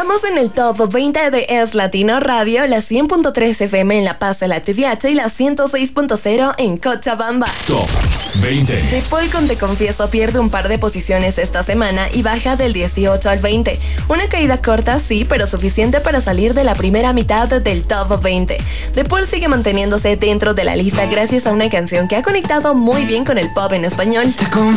Estamos en el Top 20 de Es Latino Radio, la 100.3 FM en La Paz de la TVH y la 106.0 en Cochabamba. Top 20. De Paul con Te Confieso pierde un par de posiciones esta semana y baja del 18 al 20. Una caída corta, sí, pero suficiente para salir de la primera mitad del Top 20. De Paul sigue manteniéndose dentro de la lista gracias a una canción que ha conectado muy bien con el pop en español.